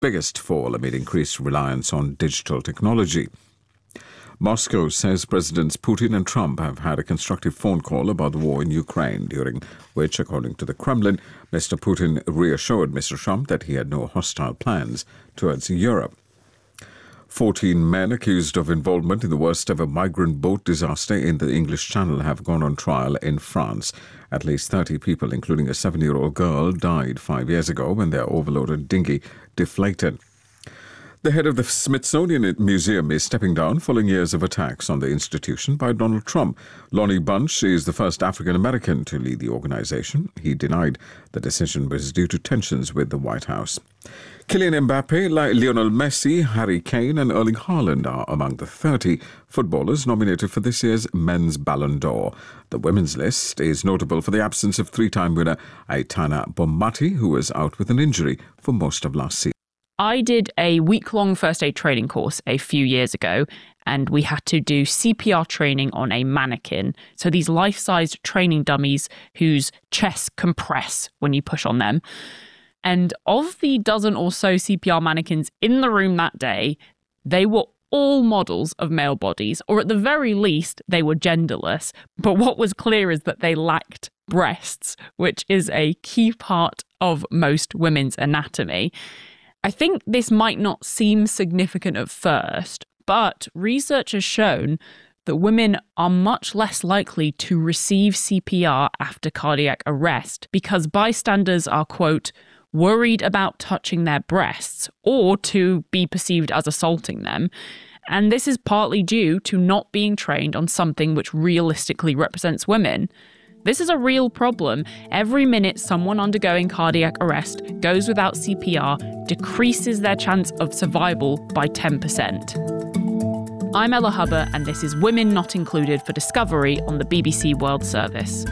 biggest fall amid increased reliance on digital technology. Moscow says Presidents Putin and Trump have had a constructive phone call about the war in Ukraine, during which, according to the Kremlin, Mr. Putin reassured Mr. Trump that he had no hostile plans towards Europe. 14 men accused of involvement in the worst-ever migrant boat disaster in the English Channel have gone on trial in France. At least 30 people, including a 7-year-old girl, died 5 years ago when their overloaded dinghy deflated. The head of the Smithsonian Museum is stepping down following years of attacks on the institution by Donald Trump. Lonnie Bunch is the first African-American to lead the organization. He denied the decision was due to tensions with the White House. Kylian Mbappe, Lionel Messi, Harry Kane and Erling Haaland are among the 30 footballers nominated for this year's Men's Ballon d'Or. The women's list is notable for the absence of three-time winner Aitana Bonmati, who was out with an injury for most of last season. I did a week-long first aid training course a few years ago, and we had to do CPR training on a mannequin. So these life-sized training dummies whose chests compress when you push on them. And of the dozen or so CPR mannequins in the room that day, they were all models of male bodies, or at the very least, they were genderless. But what was clear is that they lacked breasts, which is a key part of most women's anatomy. I think this might not seem significant at first, but research has shown that women are much less likely to receive CPR after cardiac arrest because bystanders are, quote, worried about touching their breasts or to be perceived as assaulting them. And this is partly due to not being trained on something which realistically represents women. This is a real problem. Every minute someone undergoing cardiac arrest goes without CPR decreases their chance of survival by 10%. I'm Ella Hubber, and this is Women Not Included for Discovery on the BBC World Service.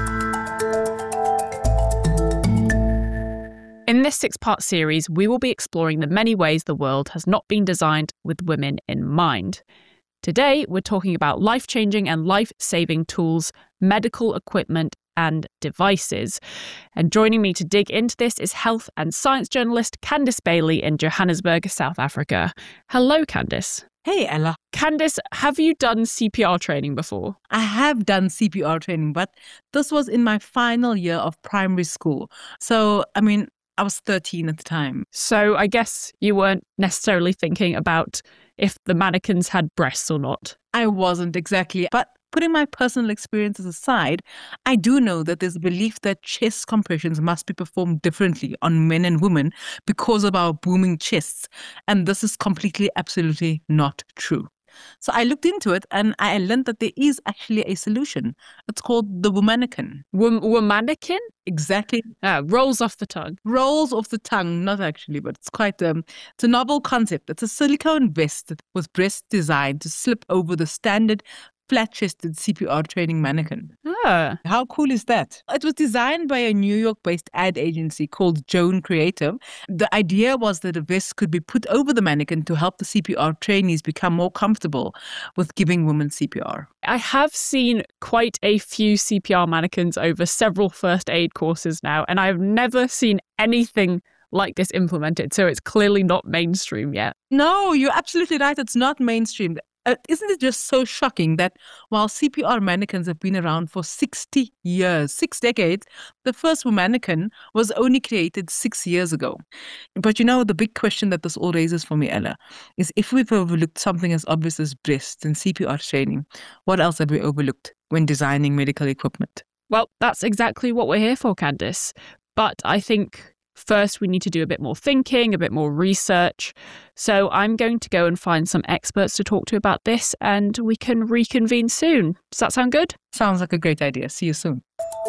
In this 6-part series, we will be exploring the many ways the world has not been designed with women in mind. Today, we're talking about life-changing and life-saving tools, medical equipment, and devices. And joining me to dig into this is health and science journalist Candice Bailey in Johannesburg, South Africa. Hello, Candice. Hey, Ella. Candice, have you done CPR training before? I have done CPR training, but this was in my final year of primary school. So, I was 13 at the time. So I guess you weren't necessarily thinking about if the mannequins had breasts or not. I wasn't exactly. But putting my personal experiences aside, I do know that there's a belief that chest compressions must be performed differently on men and women because of our booming chests. And this is completely, absolutely not true. So I looked into it and I learned that there is actually a solution. It's called the Womanican. Womanican? Exactly. Rolls off the tongue. Rolls off the tongue, not actually, but it's quite, it's a novel concept. It's a silicone vest with breasts designed to slip over the standard flat-chested CPR training mannequin. How cool is that? It was designed by a New York-based ad agency called Joan Creative. The idea was that a vest could be put over the mannequin to help the CPR trainees become more comfortable with giving women CPR. I have seen quite a few CPR mannequins over several first aid courses now, and I have never seen anything like this implemented, so it's clearly not mainstream yet. No, you're absolutely right. It's not mainstream. Isn't it just so shocking that while CPR mannequins have been around for 60 years, 6 decades, the first mannequin was only created 6 years ago. But the big question that this all raises for me, Ella, is if we've overlooked something as obvious as breasts and CPR training, what else have we overlooked when designing medical equipment? Well, that's exactly what we're here for, Candice. But I think first, we need to do a bit more thinking, a bit more research. So I'm going to go and find some experts to talk to about this, and we can reconvene soon. Does that sound good? Sounds like a great idea. See you soon.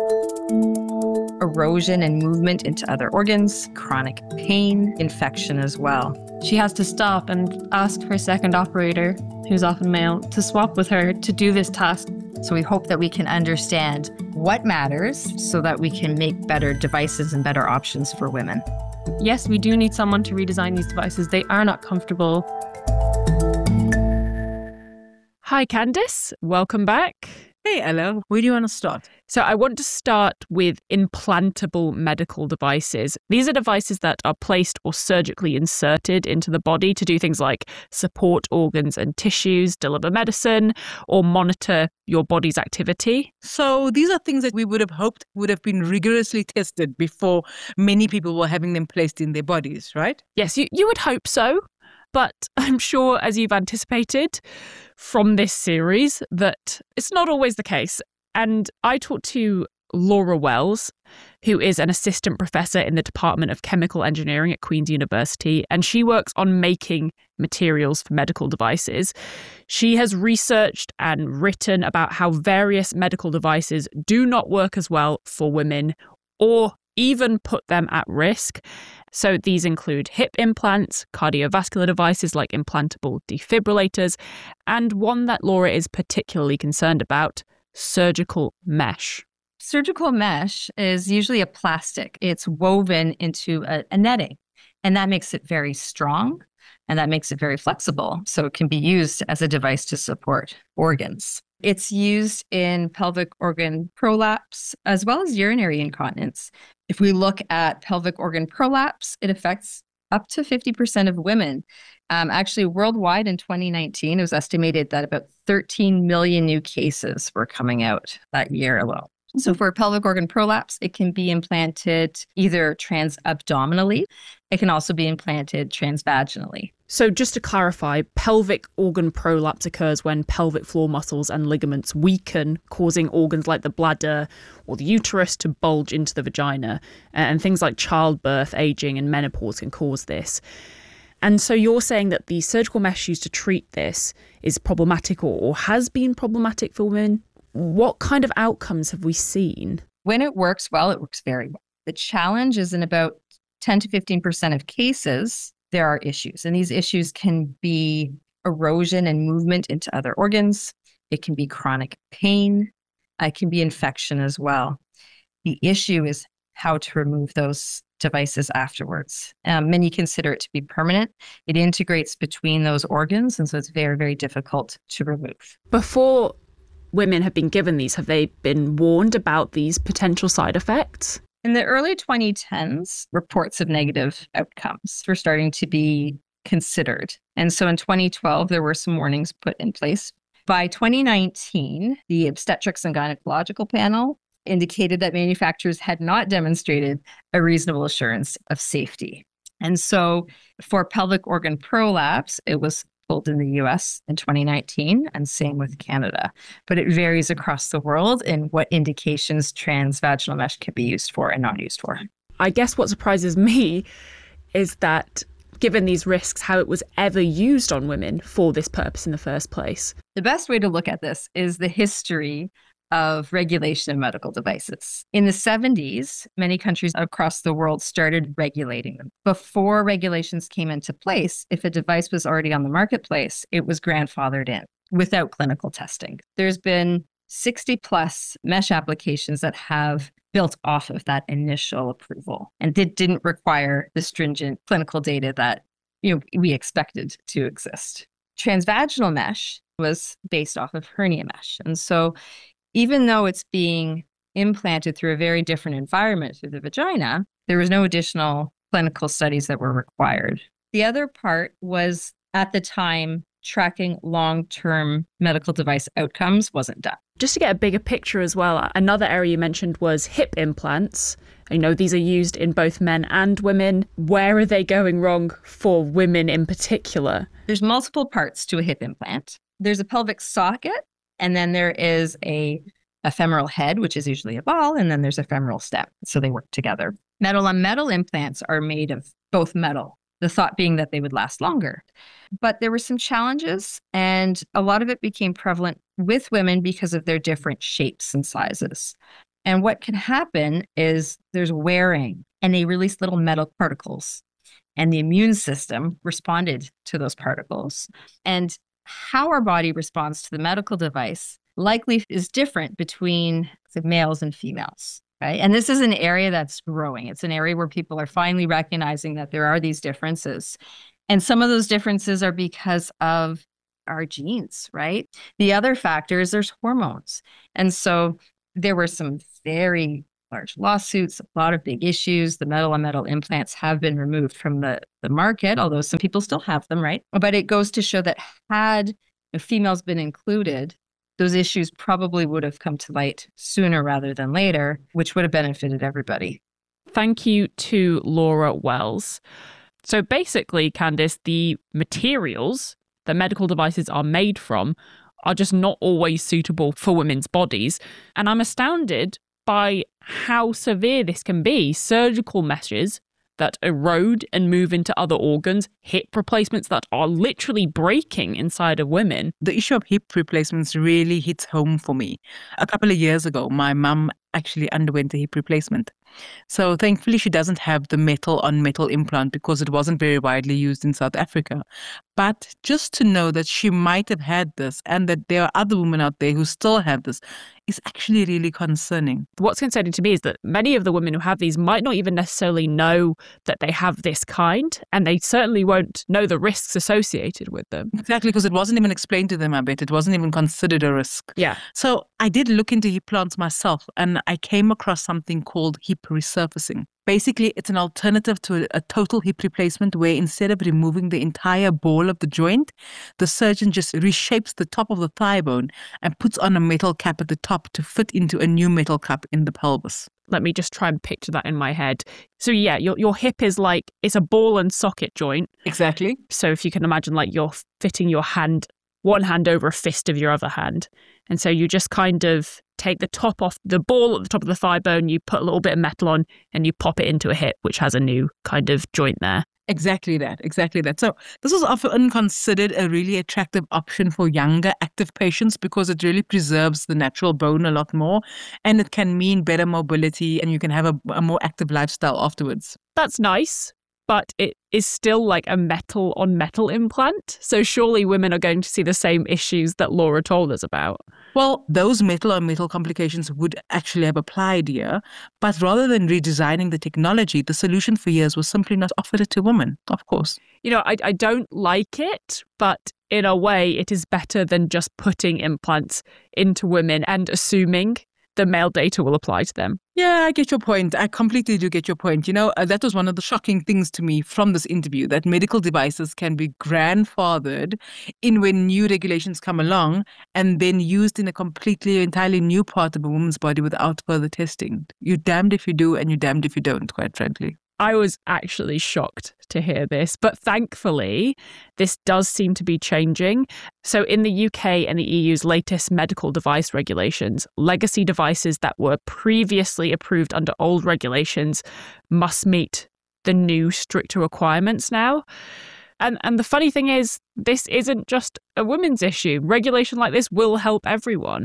Erosion and movement into other organs, chronic pain, infection as well. She has to stop and ask her second operator, who's often male, to swap with her to do this task. So we hope that we can understand what matters so that we can make better devices and better options for women. Yes, we do need someone to redesign these devices. They are not comfortable. Hi, Candice. Welcome back. Hey, Ella, where do you want to start? So I want to start with implantable medical devices. These are devices that are placed or surgically inserted into the body to do things like support organs and tissues, deliver medicine, or monitor your body's activity. So these are things that we would have hoped would have been rigorously tested before many people were having them placed in their bodies, right? Yes, you would hope so. But I'm sure, as you've anticipated from this series, that it's not always the case. And I talked to Laura Wells, who is an assistant professor in the Department of Chemical Engineering at Queen's University, and she works on making materials for medical devices. She has researched and written about how various medical devices do not work as well for women or even put them at risk. So these include hip implants, cardiovascular devices like implantable defibrillators, and one that Laura is particularly concerned about, surgical mesh. Surgical mesh is usually a plastic. It's woven into a netting, and that makes it very strong, and that makes it very flexible, so it can be used as a device to support organs. It's used in pelvic organ prolapse as well as urinary incontinence. If we look at pelvic organ prolapse, it affects up to 50% of women. Actually, worldwide in 2019, it was estimated that about 13 million new cases were coming out that year alone. So for pelvic organ prolapse, it can be implanted either transabdominally. It can also be implanted transvaginally. So just to clarify, pelvic organ prolapse occurs when pelvic floor muscles and ligaments weaken, causing organs like the bladder or the uterus to bulge into the vagina. And things like childbirth, aging, and menopause can cause this. And so you're saying that the surgical mesh used to treat this is problematic or has been problematic for women? What kind of outcomes have we seen? When it works well, it works very well. The challenge is in about 10 to 15% of cases, there are issues. And these issues can be erosion and movement into other organs. It can be chronic pain. It can be infection as well. The issue is how to remove those devices afterwards. Many consider it to be permanent. It integrates between those organs, and so it's very, very difficult to remove. Before women have been given these, have they been warned about these potential side effects? In the early 2010s, reports of negative outcomes were starting to be considered. And so in 2012, there were some warnings put in place. By 2019, the Obstetrics and Gynecological Panel indicated that manufacturers had not demonstrated a reasonable assurance of safety. And so for pelvic organ prolapse, it was pulled in the US in 2019, and same with Canada. But it varies across the world in what indications transvaginal mesh can be used for and not used for. I guess what surprises me is that, given these risks, how it was ever used on women for this purpose in the first place. The best way to look at this is the history of regulation of medical devices. In the 70s, many countries across the world started regulating them. Before regulations came into place, if a device was already on the marketplace, it was grandfathered in without clinical testing. There's been 60 plus mesh applications that have built off of that initial approval, and it didn't require the stringent clinical data that we expected to exist. Transvaginal mesh was based off of hernia mesh. And so even though it's being implanted through a very different environment through the vagina, there was no additional clinical studies that were required. The other part was, at the time, tracking long-term medical device outcomes wasn't done. Just to get a bigger picture as well, another area you mentioned was hip implants. These are used in both men and women. Where are they going wrong for women in particular? There's multiple parts to a hip implant. There's a pelvic socket, and then there is a femoral head, which is usually a ball, and then there's a femoral stem. So they work together. Metal-on-metal implants are made of both metal, the thought being that they would last longer. But there were some challenges, and a lot of it became prevalent with women because of their different shapes and sizes. And what can happen is there's wearing, and they release little metal particles, and the immune system responded to those particles. And how our body responds to the medical device likely is different between the males and females, right? And this is an area that's growing. It's an area where people are finally recognizing that there are these differences. And some of those differences are because of our genes, right? The other factor is there's hormones. And so there were some very large lawsuits, a lot of big issues. The metal on metal implants have been removed from the market, although some people still have them, right? But it goes to show that had females been included, those issues probably would have come to light sooner rather than later, which would have benefited everybody. Thank you to Laura Wells. So basically, Candice, the materials that medical devices are made from are just not always suitable for women's bodies. And I'm astounded by how severe this can be. Surgical meshes that erode and move into other organs, hip replacements that are literally breaking inside of women. The issue of hip replacements really hits home for me. A couple of years ago, my mum actually underwent a hip replacement. So thankfully, she doesn't have the metal on metal implant because it wasn't very widely used in South Africa. But just to know that she might have had this and that there are other women out there who still have this is actually really concerning. What's concerning to me is that many of the women who have these might not even necessarily know that they have this kind, and they certainly won't know the risks associated with them. Exactly, because it wasn't even explained to them, I bet. It wasn't even considered a risk. Yeah. So I did look into hip implants myself, and I came across something called hip resurfacing. Basically, it's an alternative to a total hip replacement where instead of removing the entire ball of the joint, the surgeon just reshapes the top of the thigh bone and puts on a metal cap at the top to fit into a new metal cap in the pelvis. Let me just try and picture that in my head. So yeah, your hip is like, it's a ball and socket joint. Exactly. So if you can imagine like you're fitting your hand, one hand over a fist of your other hand. And so you just kind of take the top off the ball at the top of the thigh bone, you put a little bit of metal on and you pop it into a hip, which has a new kind of joint there. Exactly that. So this is often considered a really attractive option for younger active patients because it really preserves the natural bone a lot more, and it can mean better mobility and you can have a more active lifestyle afterwards. That's nice, but it is still like a metal on metal implant. So surely women are going to see the same issues that Laura told us about. Well, those metal on metal complications would actually have applied here, but rather than redesigning the technology, the solution for years was simply not offered it to women, of course. You know, I don't like it, but in a way it is better than just putting implants into women and assuming the male data will apply to them. Yeah, I get your point. I completely do get your point. You know, that was one of the shocking things to me from this interview, that medical devices can be grandfathered in when new regulations come along and then used in a entirely new part of a woman's body without further testing. You're damned if you do and you're damned if you don't, quite frankly. I was actually shocked to hear this, but thankfully, this does seem to be changing. So in the UK and the EU's latest medical device regulations, legacy devices that were previously approved under old regulations must meet the new stricter requirements now. And the funny thing is, this isn't just a women's issue. Regulation like this will help everyone.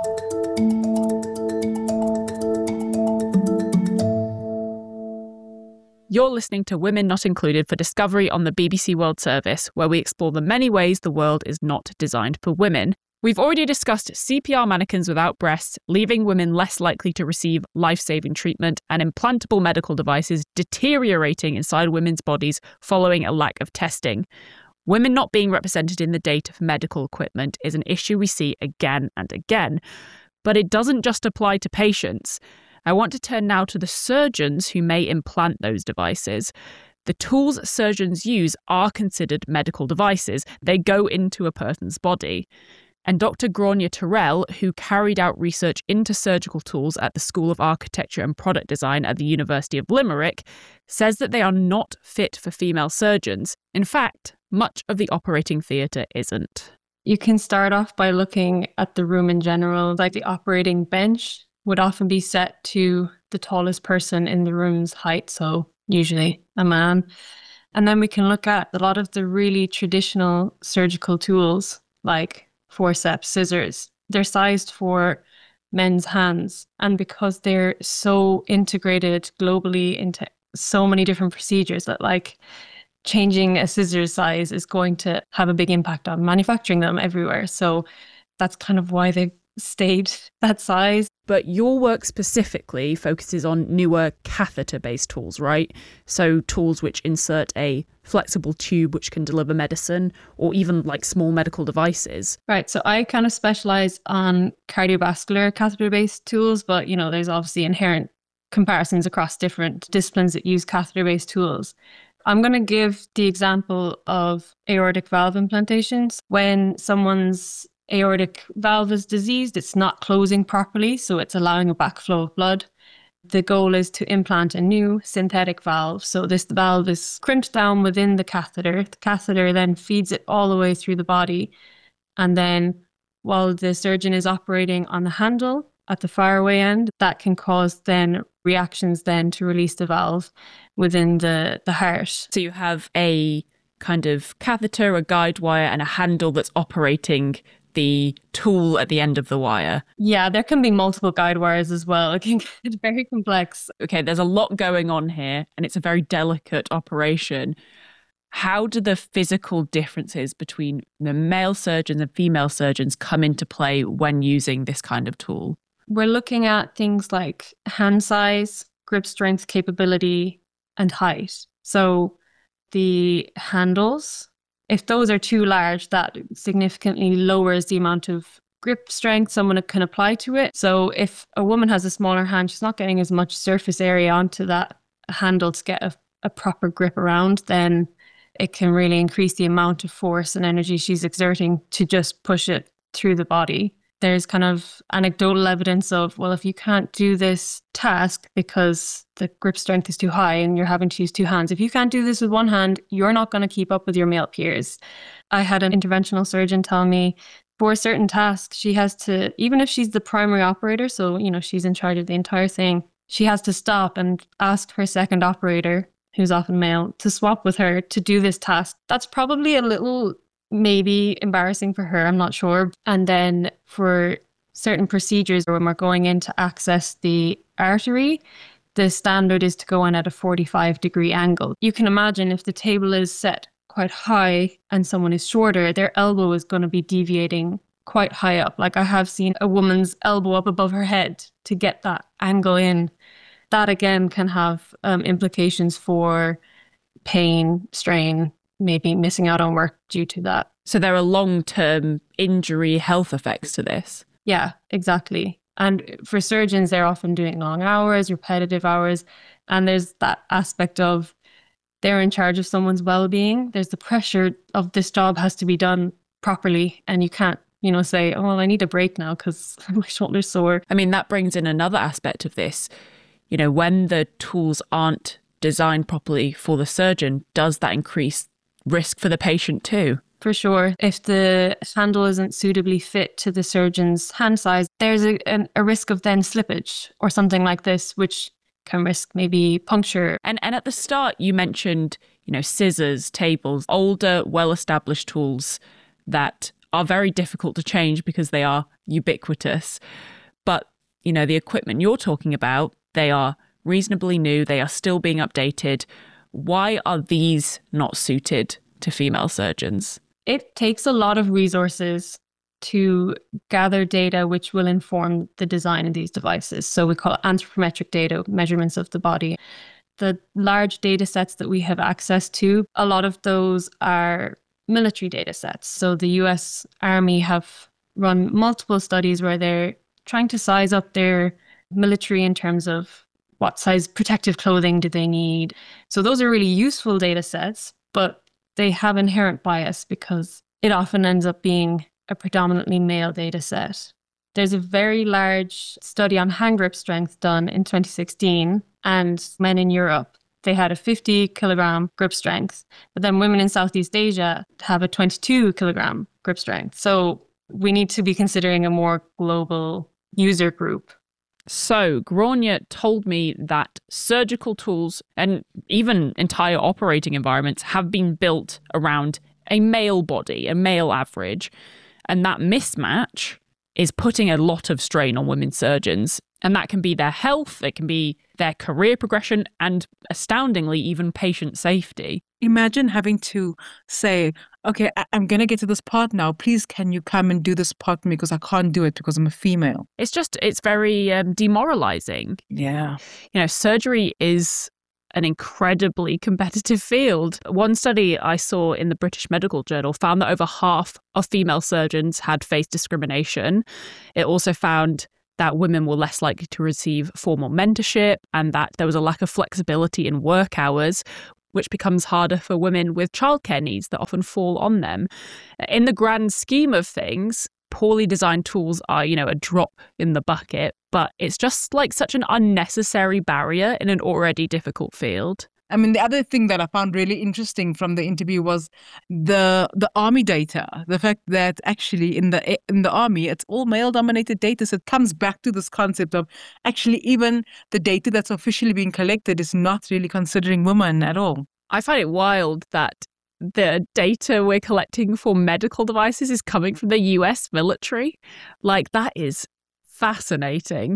You're listening to Women Not Included for Discovery on the BBC World Service, where we explore the many ways the world is not designed for women. We've already discussed CPR mannequins without breasts, leaving women less likely to receive life-saving treatment, and implantable medical devices deteriorating inside women's bodies following a lack of testing. Women not being represented in the data for medical equipment is an issue we see again and again. But it doesn't just apply to patients. I want to turn now to the surgeons who may implant those devices. The tools surgeons use are considered medical devices. They go into a person's body. And Dr. Gráinne Terrell, who carried out research into surgical tools at the School of Architecture and Product Design at the University of Limerick, says that they are not fit for female surgeons. In fact, much of the operating theatre isn't. You can start off by looking at the room in general, like the operating bench would often be set to the tallest person in the room's height, so usually a man. And then we can look at a lot of the really traditional surgical tools like forceps, scissors. They're sized for men's hands. And because they're so integrated globally into so many different procedures that like changing a scissors size is going to have a big impact on manufacturing them everywhere. So that's kind of why they stayed that size. But your work specifically focuses on newer catheter-based tools, right? So tools which insert a flexible tube which can deliver medicine, or even like small medical devices. Right. So I kind of specialize on cardiovascular catheter-based tools, but, you know, there's obviously inherent comparisons across different disciplines that use catheter-based tools. I'm going to give the example of aortic valve implantations. When someone's aortic valve is diseased, it's not closing properly, so it's allowing a backflow of blood. The goal is to implant a new synthetic valve. So this valve is crimped down within the catheter. The catheter then feeds it all the way through the body. And then while the surgeon is operating on the handle at the faraway end, that can cause then reactions then to release the valve within the heart. So you have a kind of catheter, a guide wire, and a handle that's operating the tool at the end of the wire. Yeah, there can be multiple guide wires as well. It can get very complex. Okay, there's a lot going on here, and it's a very delicate operation. How do the physical differences between the male surgeons and female surgeons come into play when using this kind of tool? We're looking at things like hand size, grip strength capability, and height. So the handles, if those are too large, that significantly lowers the amount of grip strength someone can apply to it. So if a woman has a smaller hand, she's not getting as much surface area onto that handle to get a proper grip around, then it can really increase the amount of force and energy she's exerting to just push it through the body. There's kind of anecdotal evidence of, well, if you can't do this task because the grip strength is too high and you're having to use two hands, if you can't do this with one hand, you're not going to keep up with your male peers. I had an interventional surgeon tell me for certain tasks, she has to, even if she's the primary operator, so, you know, she's in charge of the entire thing, she has to stop and ask her second operator, who's often male, to swap with her to do this task. That's probably a little maybe embarrassing for her, I'm not sure. And then for certain procedures when we're going in to access the artery, the standard is to go in at a 45-degree angle. You can imagine if the table is set quite high and someone is shorter, their elbow is going to be deviating quite high up. Like I have seen a woman's elbow up above her head to get that angle in. That again can have implications for pain, strain, maybe missing out on work due to that. So there are long-term injury health effects to this. Yeah, exactly. And for surgeons, they're often doing long hours, repetitive hours. And there's that aspect of they're in charge of someone's well-being. There's the pressure of this job has to be done properly. And you can't, you know, say, oh, well, I need a break now because my shoulder's sore. I mean, that brings in another aspect of this. You know, when the tools aren't designed properly for the surgeon, does that increase risk for the patient too? For sure. If the handle isn't suitably fit to the surgeon's hand size, there's a risk of then slippage or something like this, which can risk maybe puncture. And at the start, you mentioned, you know, scissors, tables, older, well-established tools that are very difficult to change because they are ubiquitous. But, you know, the equipment you're talking about, they are reasonably new. They are still being updated. Why are these not suited to female surgeons? It takes a lot of resources to gather data which will inform the design of these devices. So we call it anthropometric data, measurements of the body. The large data sets that we have access to, a lot of those are military data sets. So the US Army have run multiple studies where they're trying to size up their military in terms of what size protective clothing do they need. So those are really useful data sets, but they have inherent bias because it often ends up being a predominantly male data set. There's a very large study on hand grip strength done in 2016, and men in Europe, they had a 50 kilogram grip strength, but then women in Southeast Asia have a 22 kilogram grip strength. So we need to be considering a more global user group. So Gráinne told me that surgical tools and even entire operating environments have been built around a male body, a male average. And that mismatch is putting a lot of strain on women surgeons. And that can be their health, it can be their career progression, and astoundingly, even patient safety. Imagine having to say, okay, I'm going to get to this part now. Please, can you come and do this part for me because I can't do it because I'm a female. It's very demoralizing. Yeah. Surgery is an incredibly competitive field. One study I saw in the British Medical Journal found that over half of female surgeons had faced discrimination. It also found that women were less likely to receive formal mentorship and that there was a lack of flexibility in work hours, which becomes harder for women with childcare needs that often fall on them. In the grand scheme of things, poorly designed tools are, a drop in the bucket, but it's just like such an unnecessary barrier in an already difficult field. I mean, the other thing that I found really interesting from the interview was the army data. The fact that actually in the army, it's all male-dominated data. So it comes back to this concept of actually even the data that's officially being collected is not really considering women at all. I find it wild that the data we're collecting for medical devices is coming from the US military. Like, that is fascinating.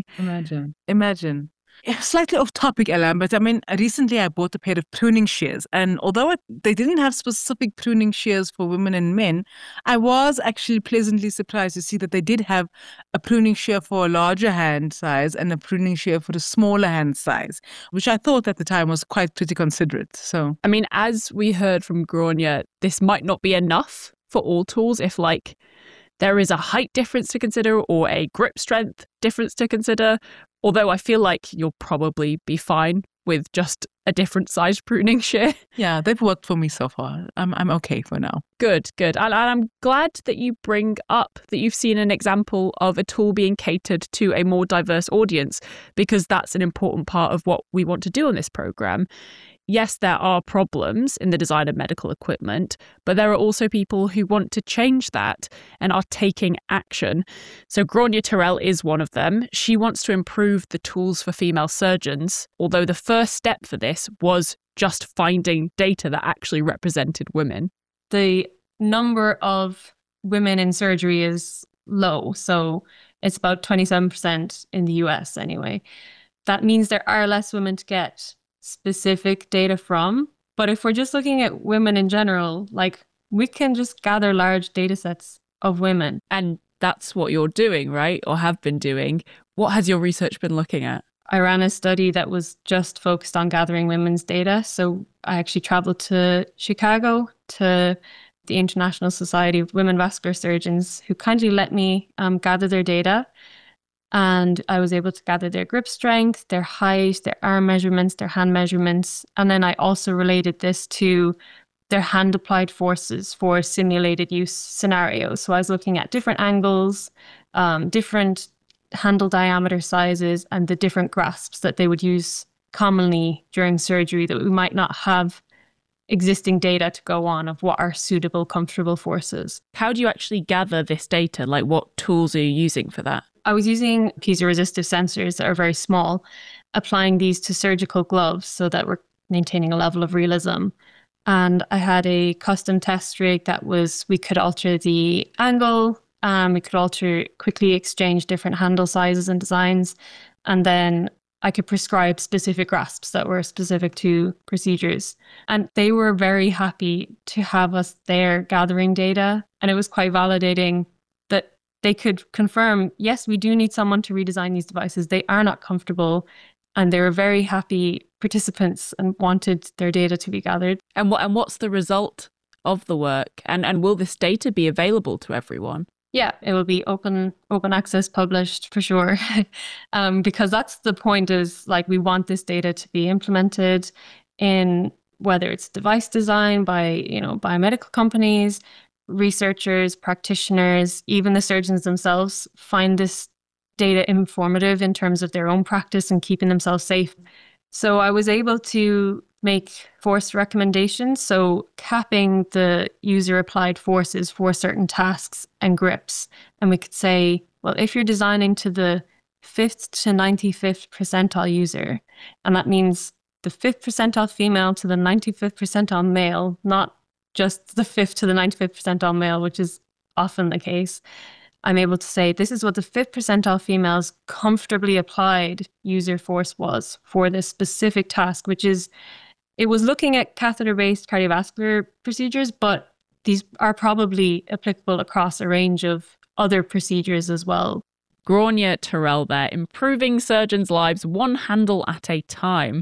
Imagine. Slightly off topic, Ella, but I mean, recently I bought a pair of pruning shears. And although they didn't have specific pruning shears for women and men, I was actually pleasantly surprised to see that they did have a pruning shear for a larger hand size and a pruning shear for a smaller hand size, which I thought at the time was quite pretty considerate. So, I mean, as we heard from Grania, this might not be enough for all tools if, like, there is a height difference to consider or a grip strength difference to consider. Although I feel like you'll probably be fine with just a different size pruning shear. Yeah, they've worked for me so far. I'm okay for now. Good. And I'm glad that you bring up that you've seen an example of a tool being catered to a more diverse audience, because that's an important part of what we want to do on this programme. Yes, there are problems in the design of medical equipment, but there are also people who want to change that and are taking action. So Grania Terrell is one of them. She wants to improve the tools for female surgeons, although the first step for this was just finding data that actually represented women. The number of women in surgery is low, so it's about 27% in the US anyway. That means there are less women to get specific data from. But if we're just looking at women in general, like, we can just gather large data sets of women. And that's what you're doing, right? Or have been doing. What has your research been looking at? I ran a study that was just focused on gathering women's data. So I actually traveled to Chicago to the International Society of Women Vascular Surgeons, who kindly let me gather their data. And I was able to gather their grip strength, their height, their arm measurements, their hand measurements. And then I also related this to their hand applied forces for simulated use scenarios. So I was looking at different angles, different handle diameter sizes, and the different grasps that they would use commonly during surgery that we might not have existing data to go on of what are suitable, comfortable forces. How do you actually gather this data? Like, what tools are you using for that? I was using piezoresistive sensors that are very small, applying these to surgical gloves so that we're maintaining a level of realism. And I had a custom test rig that we could alter the angle, we could quickly exchange different handle sizes and designs, and then I could prescribe specific grasps that were specific to procedures. And they were very happy to have us there gathering data. And it was quite validating that they could confirm, yes, we do need someone to redesign these devices. They are not comfortable. And they were very happy participants and wanted their data to be gathered. And what's the result of the work? And will this data be available to everyone? Yeah, it will be open access, published for sure. Because that's the point, is like, we want this data to be implemented in, whether it's device design by biomedical companies, researchers, practitioners, even the surgeons themselves find this data informative in terms of their own practice and keeping themselves safe. So I was able to make force recommendations, so capping the user applied forces for certain tasks and grips. And we could say, well, if you're designing to the 5th to 95th percentile user, and that means the 5th percentile female to the 95th percentile male, not just the 5th to the 95th percentile male, which is often the case, I'm able to say, this is what the 5th percentile female's comfortably applied user force was for this specific task, which is It was looking at catheter-based cardiovascular procedures, but these are probably applicable across a range of other procedures as well. Grania Terrell there, improving surgeons' lives one handle at a time.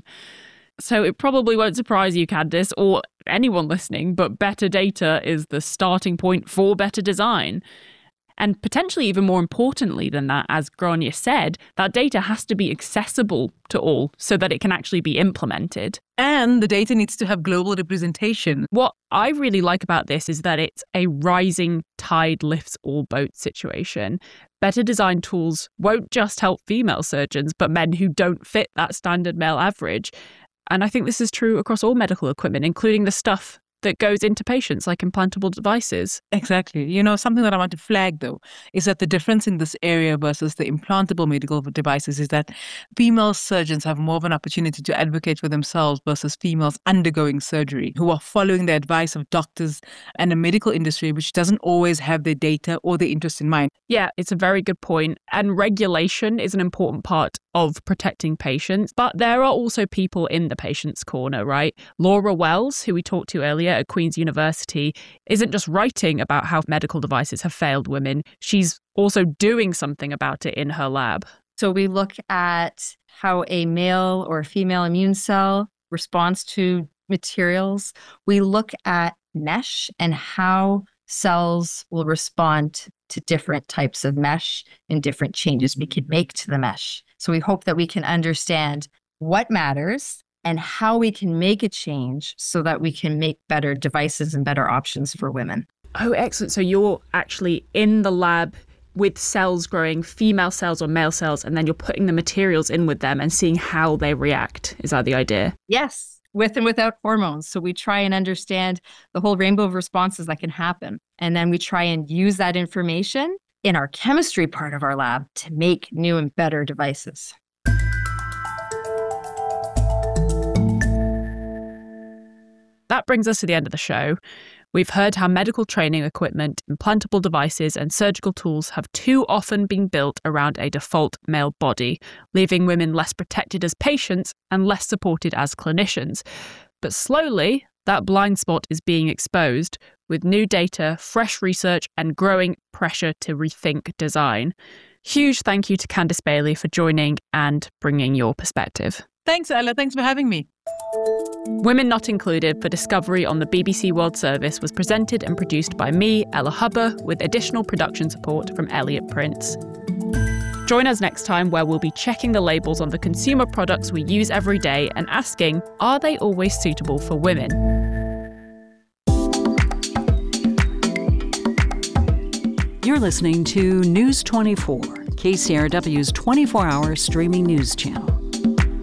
So it probably won't surprise you, Candice, or anyone listening, but better data is the starting point for better design. And potentially even more importantly than that, as Grania said, that data has to be accessible to all so that it can actually be implemented. And the data needs to have global representation. What I really like about this is that it's a rising tide lifts all boats situation. Better design tools won't just help female surgeons, but men who don't fit that standard male average. And I think this is true across all medical equipment, including the stuff that goes into patients, like implantable devices. Exactly. Something that I want to flag, though, is that the difference in this area versus the implantable medical devices is that female surgeons have more of an opportunity to advocate for themselves versus females undergoing surgery who are following the advice of doctors and a medical industry which doesn't always have their data or their interest in mind. Yeah, it's a very good point. And regulation is an important part of protecting patients. But there are also people in the patient's corner, right? Laura Wells, who we talked to earlier at Queen's University, isn't just writing about how medical devices have failed women. She's also doing something about it in her lab. So we look at how a male or female immune cell responds to materials. We look at mesh and how cells will respond to different types of mesh and different changes we can make to the mesh. So we hope that we can understand what matters and how we can make a change so that we can make better devices and better options for women. Oh, excellent. So you're actually in the lab with cells growing, female cells or male cells, and then you're putting the materials in with them and seeing how they react. Is that the idea? Yes, with and without hormones. So we try and understand the whole rainbow of responses that can happen. And then we try and use that information in our chemistry part of our lab to make new and better devices. That brings us to the end of the show. We've heard how medical training equipment, implantable devices, and surgical tools have too often been built around a default male body, leaving women less protected as patients and less supported as clinicians. But slowly, that blind spot is being exposed with new data, fresh research, and growing pressure to rethink design. Huge thank you to Candice Bailey for joining and bringing your perspective. Thanks, Ella. Thanks for having me. Women Not Included for Discovery on the BBC World Service was presented and produced by me, Ella Hubber, with additional production support from Elliot Prince. Join us next time where we'll be checking the labels on the consumer products we use every day and asking, are they always suitable for women? You're listening to News 24, KCRW's 24-hour streaming news channel.